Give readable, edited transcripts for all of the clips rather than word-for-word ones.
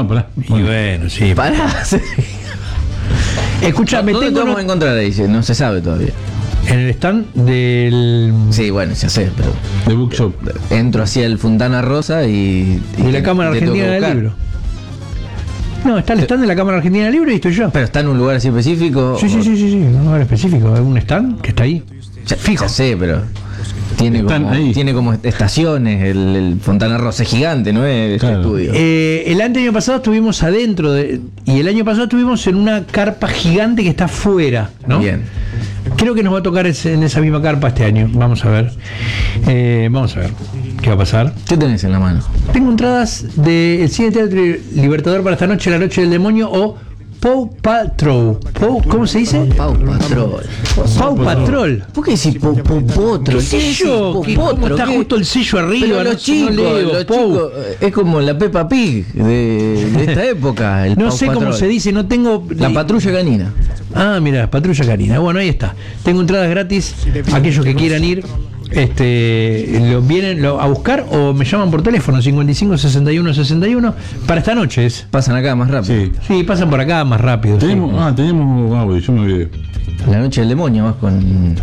No, pará. Y bueno, sí. Pará. Escúchame, ¿Dónde tengo vamos a encontrar ahí? No se sabe todavía. en el stand del Sí, bueno, ya sé, pero De Bookshop. entro hacia el Fontana Rosa y de la Cámara te tengo que Argentina del buscar. Libro. No, está el stand de la Cámara Argentina del Libro y estoy yo. Pero está en un lugar así específico. Sí, un lugar específico, es un stand que está ahí. Ya sé, pero Están ahí. tiene como estaciones el Fontana Rosa, es gigante, ¿no es Claro. estudio? El año pasado estuvimos adentro y el año pasado estuvimos en una carpa gigante que está afuera, ¿no? Bien. Creo que nos va a tocar en esa misma carpa este año. Vamos a ver. Vamos a ver qué va a pasar. ¿Qué tenés en la mano? Tengo entradas del Cine Teatro Libertador para esta noche, La Noche del Demonio o Paw Patrol. ¿Cómo se dice? Pau Patrol. Paw Patrol. ¿Por qué decís potro? ¿Qué sé yo? ¿Cómo está justo el sello arriba? Pero los chicos, los chicos, es como la Peppa Pig de esta época. El No Paw sé cómo Patrol. se dice, no tengo... La patrulla canina. Ah, mira, Patrulla Canina. Bueno, ahí está. Tengo entradas gratis. Aquellos que quieran ir, lo vienen a buscar o me llaman por teléfono 55 61 61 para esta noche. Pasan acá más rápido. Sí. Sí, pasan por acá más rápido. sí. Tenemos audio, yo me olvidé. La noche del demonio vas con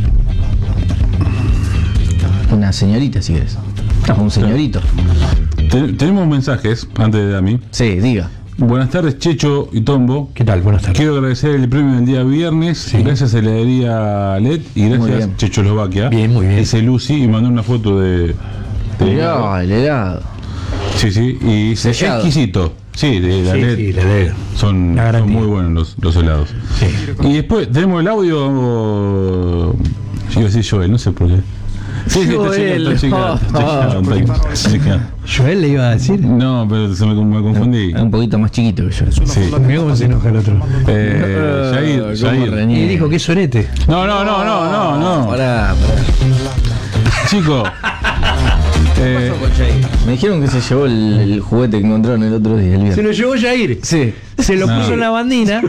una señorita, si querés. O un señorito. Tenemos mensajes antes de a mí. Sí, diga. Buenas tardes, Checho y Tombo. ¿Qué tal? Buenas tardes. Quiero agradecer el premio del día viernes. Gracias a Heladería LED y Muy gracias bien. Chechoslovaquia. Bien, muy bien. Dice Lucy y mandó una foto de Mirá, el helado. Sí, sí, y dice Sellado. exquisito. Sí, de la LED. Sí, la LED. Son La garantía. muy buenos los helados. Sí. Y después tenemos el audio. Yo iba a decir Joel, no sé por qué. Sí, Joel. está chequeado. Joel le iba a decir. No, pero me confundí. Un poquito más chiquito que yo. Sí. Mira cómo se enoja el otro. Jair. Y dijo que es sorete. No. Pará. Chico. Me dijeron que se llevó el juguete que encontraron el otro día, el Se viernes. lo llevó Jair. Sí. Se lo puso en la bandina.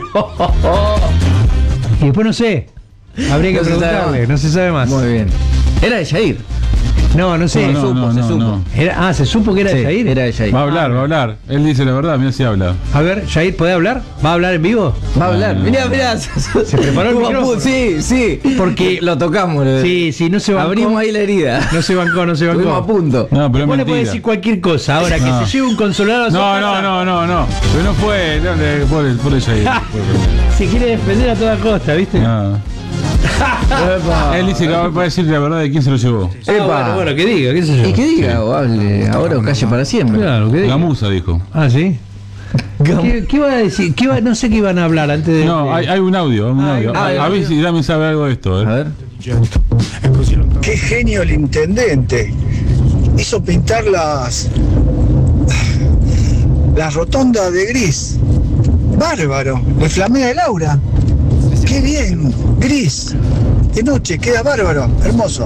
Y después no sé. Habría que No se sabe preguntarle, más. no se sabe más. Muy bien. Era de Jair. No sé. Se supo. Se supo que era Sí, de Jair. era de Jair. Va a hablar. Él dice la verdad, mira si habla. A ver, Jair, ¿puede hablar? ¿Va a hablar en vivo? Va a hablar. Mirá. Se preparó el micrófono. Sí. Porque lo tocamos. Sí, no se bancó. Abrimos ahí la herida. No se bancó. Estuvimos a punto. No, pero es Vos le podés mentira. decir cualquier cosa. Ahora, que No. se lleve un consolador a su casa. No. Pero no fue. Por eso ahí. Se quiere defender a toda costa, ¿viste? No. Él dice que va a decir la verdad de quién se lo llevó. Bueno, que diga, qué sé yo. Y que diga, o hable ahora o calle para siempre. Claro, que diga. Gamusa dijo. Ah, ¿sí? ¿Qué iba a decir? No sé qué iban a hablar antes de... No, hay un audio. hay un audio. A ver si Dami sabe algo de esto. A ver. Qué genio el intendente. Hizo pintar las rotondas de gris. Bárbaro. Le flamea el aura. Qué bien. Gris. De noche. Queda bárbaro. Hermoso.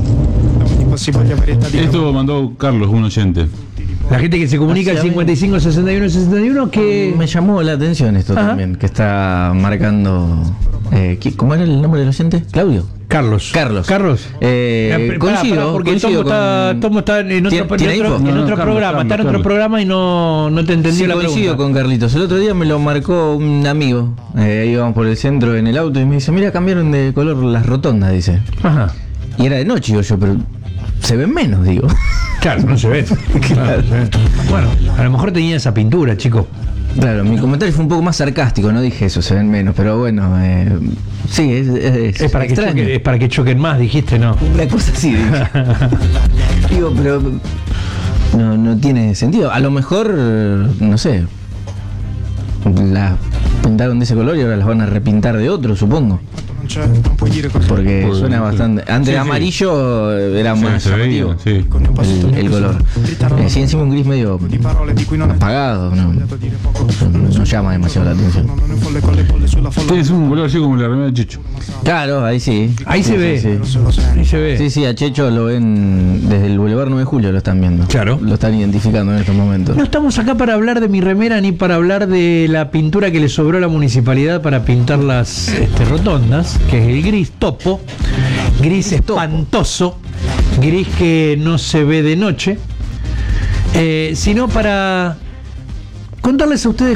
Esto mandó Carlos, un oyente. La gente que se comunica al Así a mí. 55 61 61 que... Me llamó la atención esto Ajá. también, que está marcando. ¿Cómo era el nombre del oyente? ¿Claudio? Carlos. Coincido. Porque coincido Tomo está en otro, ¿Tiene info? en No, otro Carlos, programa. Está en otro Carlos. programa y no te entendió Sí, la coincido pregunta. con Carlitos. El otro día me lo marcó un amigo. Íbamos por el centro en el auto y me dice: mira, cambiaron de color las rotondas, dice. Ajá. Y era de noche, digo yo, pero se ven menos, digo. Claro, no se ve. Claro, se ve. Bueno, a lo mejor tenía esa pintura, chico. Claro, mi comentario fue un poco más sarcástico, no dije eso, se ven menos, pero bueno, sí, Es para, que extraño. choque, es para que choquen más, dijiste, ¿no? Una cosa así, dije. Digo, pero no tiene sentido. A lo mejor, no sé, las pintaron de ese color y ahora las van a repintar de otro, supongo. Porque suena bastante. Antes Sí, de sí. amarillo era Sí, más se veía, llamativo sí. el color. Sí, encima un gris medio apagado, no llama demasiado la atención. Tienes un color así como la remera de Chicho. Claro, ahí sí. Ahí Sí, se ve. sí. Ahí se ve. Sí, a Checho lo ven desde el Boulevard 9 de Julio, lo están viendo. Claro. Lo están identificando en estos momentos. No estamos acá para hablar de mi remera ni para hablar de la pintura que le sobró a la municipalidad para pintar las rotondas, que es el gris topo, gris espantoso, gris que no se ve de noche, sino para contarles a ustedes